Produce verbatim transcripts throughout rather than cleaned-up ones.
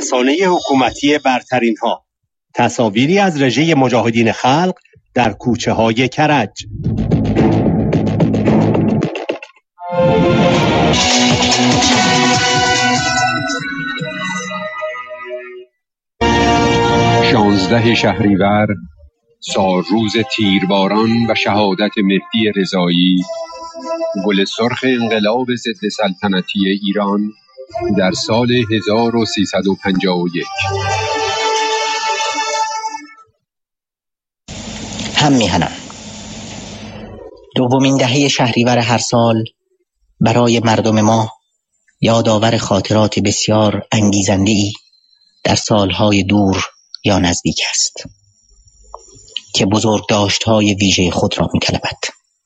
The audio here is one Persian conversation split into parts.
رسانه حکومتی برترین ها، تصاویری از رژه مجاهدین خلق در کوچه های کرج. شانزده شهریور، سالروز تیرباران و شهادت مهدی رضایی، گل سرخ انقلاب ضد سلطنتی ایران در سال هزار و سیصد و پنجاه و یک. هم میهنم. دومین دهه شهریور هر سال برای مردم ما یادآور خاطرات بسیار انگیزنده‌ای در سالهای دور یا نزدیک است که بزرگداشت‌های ویژه خود را می‌طلبد.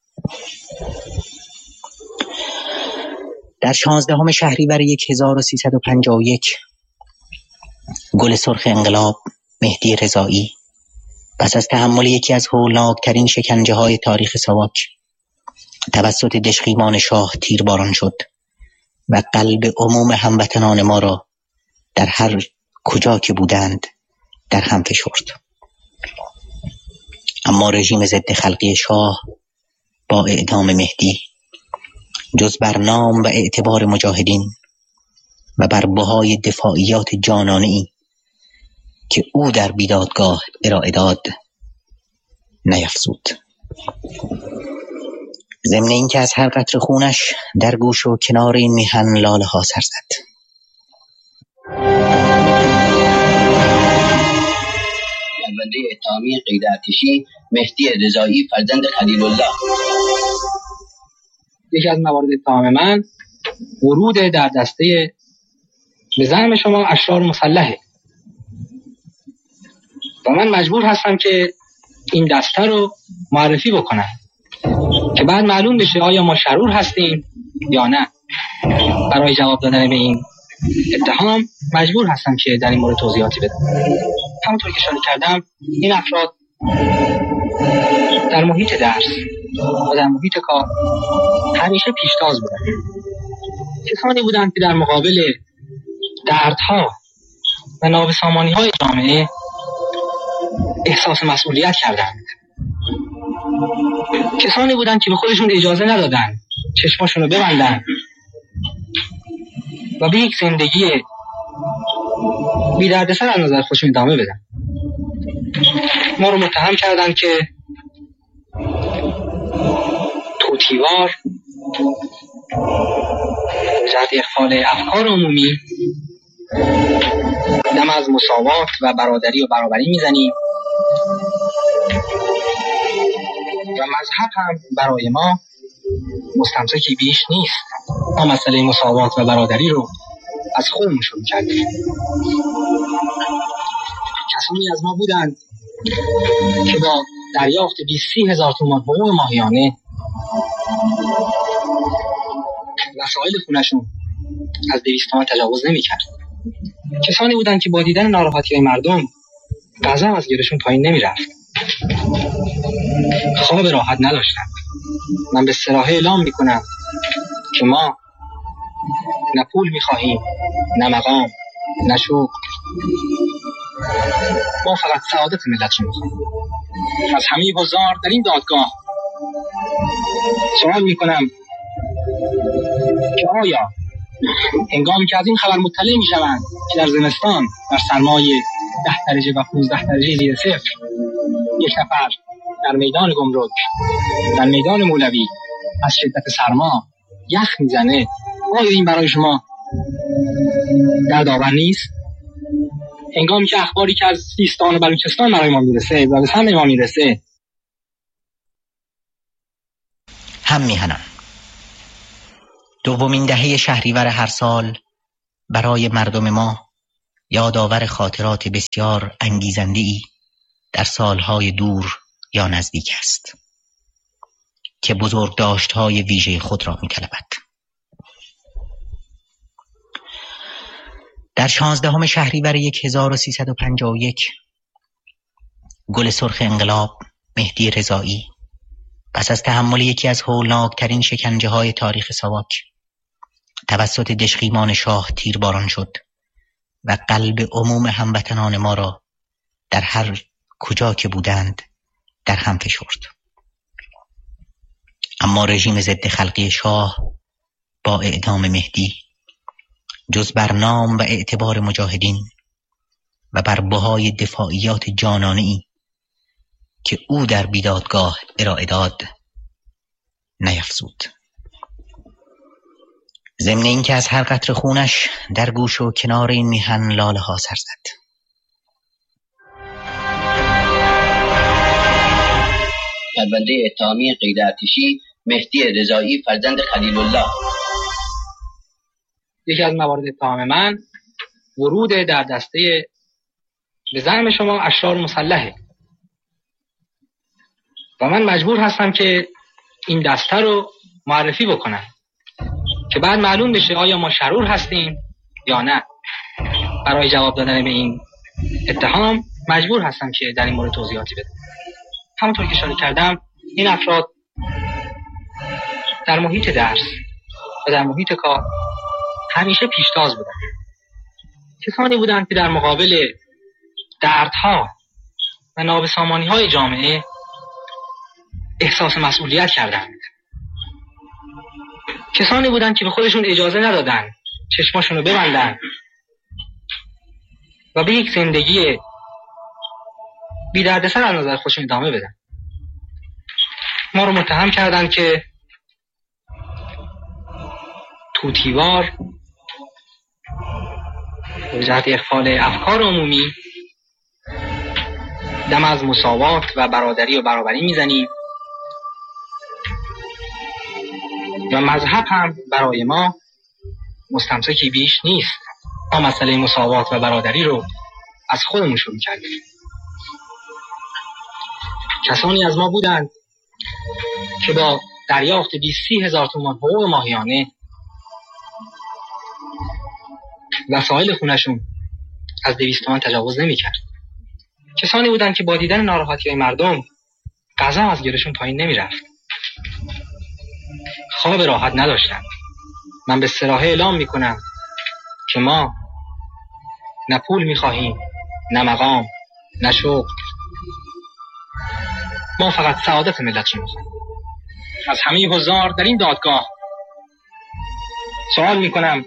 در شانزدهم شهریور هزار و سیصد و پنجاه و یک گل سرخ انقلاب مهدی رضایی پس از تحمل یکی از هولناکترین شکنجه‌های تاریخ ساواک توسط دژخیمان شاه تیرباران شد و قلب عموم هموطنان ما را در هر کجا که بودند در هم فشرد. اما رژیم ضد خلقی شاه با اعدام مهدی جز بر نام و اعتبار مجاهدین و بر بهای دفاعیات جانانه‌ای که او در بیدادگاه ارائه داد نیفزود. ضمن این که از هر قطره خونش در گوش و کنار این میهن لاله ها سر زد. نماینده اتهامی قید ارتشی مهدی رضایی فرزند خلیل الله. یکی از موارد اتهام من ورود در دسته به زعم شما اشرار مسلحه و من مجبور هستم که این دسته رو معرفی بکنم که بعد معلوم بشه آیا ما شرور هستیم یا نه. برای جواب دادن به این اتهام مجبور هستم که در این مورد توضیحاتی بدم. همونطور که اشاره کردم این افراد در محیط درس و در محیط کار همیشه پیشتاز بودند. کسانی بودند که در مقابل دردها و نابسامانی‌های جامعه احساس مسئولیت کردند. کسانی بودند که به خودشون اجازه ندادند چشماشون رو ببندن و به یک زندگی بی دردسر از نظر خودشون ادامه بدن. ما رو متهم کردند که توتیوار جهت اخفال افکار عمومی دم از مساوات و برادری و برابری میزنیم و مذهب هم برای ما مستمسکی بیش نیست. ما مسئله مساوات و برادری رو از خودمون شروع کردیم. کسانی از ما بودند که با دریافت بیست سی هزار تومان حقوق ماهیانه وسایل خونشون از دویست تومان تجاوز نمی کرد. کسانی بودند که با دیدن ناراحتی های مردم غذا از گیرشون پایین نمی رفت. خواب راحت نداشتند. من به صراحه اعلام می کنم که ما نه پول می خواهیم، نه مقام، نه شوق. ما فقط سعادت ملت رو می خواهیم. از همه حضار در این دادگاه سوال می کنم که آیا هنگامی که از این خبر مطلع می شوند که در زمستان در سرمای ده درجه و پانزده درجه زیر صفر یک نفر در میدان گمرک در میدان مولوی از شدت سرما یخ میزنه، آیا این برای شما دردآور نیست؟ هنگامی که اخباری که از سیستان و بلوچستان برای ما میرسه و به سمع ما میرسه. هم میهنم. دومین دهه شهریور هر سال برای مردم ما یادآور خاطرات بسیار انگیزنده‌ای در سالهای دور یا نزدیک است که بزرگداشت‌های ویژه خود را می‌طلبد. در شانزدهم شهریور هزار و سیصد و پنجاه و یک گل سرخ انقلاب مهدی رضایی پس از تحمل یکی از هولناکترین شکنجه‌های تاریخ ساواک توسط دژخیمان شاه تیرباران شد و قلب عموم هموطنان ما را در هر کجا که بودند در هم فشرد. اما رژیم ضد خلقی شاه با اعدام مهدی جز بر نام و اعتبار مجاهدین و بر بهای دفاعیات جانانه‌ای که او در بیدادگاه ارائه داد نیفزود. ضمن این که از هر قطره خونش در گوش و کنار این میهن لاله ها سر زد. پرونده اتهامی غیر ارتشی مهدی رضایی فرزند خلیل الله. یکی از موارد اتهام من ورود در دسته به زعم شما اشرار مسلحه و من مجبور هستم که این دسته رو معرفی بکنم که بعد معلوم بشه آیا ما شرور هستیم یا نه. برای جواب دادن به این اتهام مجبور هستم که در این مورد توضیحاتی بدم. همونطور که اشاره کردم این افراد در محیط درس و در محیط کار همیشه پیشتاز بودن. کسانی بودند که در مقابل دردها و نابسامانی‌های جامعه احساس مسئولیت کردند. کسانی بودند که به خودشون اجازه ندادند چشماشون رو ببندن و به یک زندگی بی دردسر از نظر خودشون ادامه بدن. ما رو متهم کردند که توتیوار به جهت اخفال افکار عمومی دم از مساوات و برادری و برابری میزنیم و مذهب هم برای ما مستمسکی بیش نیست. ما مسئله مساوات و برادری رو از خودمون شروع کردیم. کسانی از ما بودند که با دریافت بیست سی هزار تومان حقوق ماهیانه وسایل خونشون از دویست تومان تجاوز نمی کرد. کسانی بودند که با دیدن ناراحتی مردم غذا از گلوشون پایین نمی رفت. خواب راحت نداشتن. من به صراحت اعلام می کنم که ما نه پول می خواهیم، نه مقام، نه شغل. ما فقط سعادت ملت رو می خواهیم. از همه حضار در این دادگاه سوال می کنم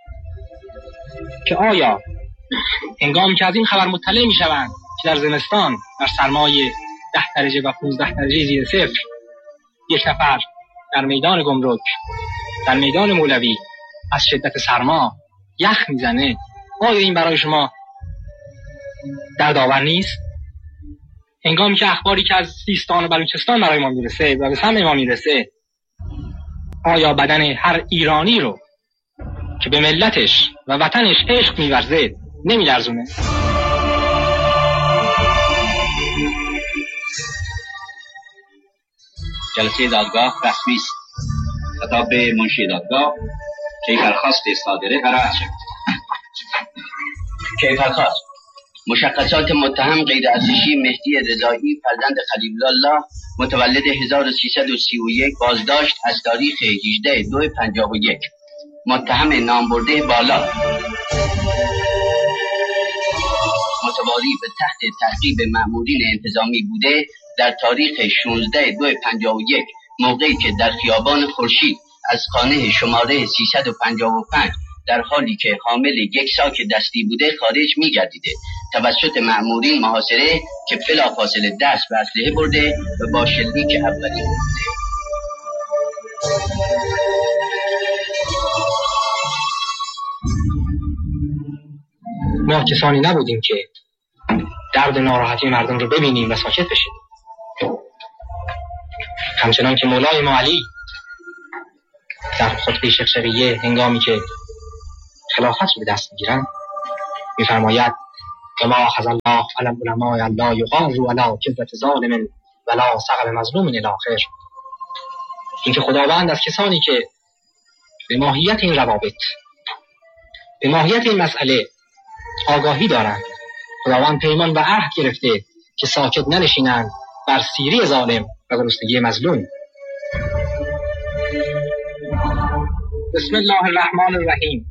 که آیا هنگامی که از این خبر مطلع می شوند که در زمستان در سرمای ده درجه و پونزده درجه زیر صفر یک نفر در میدان گمرک در میدان مولوی از شدت سرما یخ میزنه، آیا این برای شما دردآور نیست؟ هنگامی که اخباری که از سیستان و بلوچستان برای ما میرسه و به سمع ما میرسه، آیا بدن هر ایرانی رو که به ملتش و وطنش عشق میورزه نمیلرزونه؟ جلسه دادگاه رسمی است. خطاب به منشی دادگاه. کیفرخواست صادره قرائت شد. کیفرخواست: مشخصات متهم غیر ارتشی مهدی رضایی فرزند خلیل الله متولد هزار و سیصد و سی و یک بازداشت از تاریخ هجده دو پنجاه و یک. متهم نامبرده بالا متواری به تحت تعقیب مأمورین انتظامی بوده در تاریخ شانزده دو پنجاه و یک موقعی که در خیابان خورشید از خانه شماره سیصد و پنجاه و پنج در حالی که حامل یک ساک دستی بوده خارج می‌گردیده توسط مأمورین محاصره که بلافاصله دست به اسلحه برده و با شلیک اولی برده. ما کسانی نبودیم که درد ناراحتی مردم رو ببینیم و ساکت بشیم. همچنان که مولای ما علی در خطبه شقشقیه هنگامی که خلافت رو به دست میگیرن میفرماید و ما اخذ الله علی العلماء الا یغاروا علی کذبة ظالم ولا ثغر مظلوم الی آخر. اینکه خداوند از کسانی که به ماهیت این روابط به ماهیت این مسئله آگاهی دارند، خداوند پیمان و عهد گرفته که ساکت ننشینند بر سیری ظالم و گرسنگی مظلوم. بسم الله الرحمن الرحیم.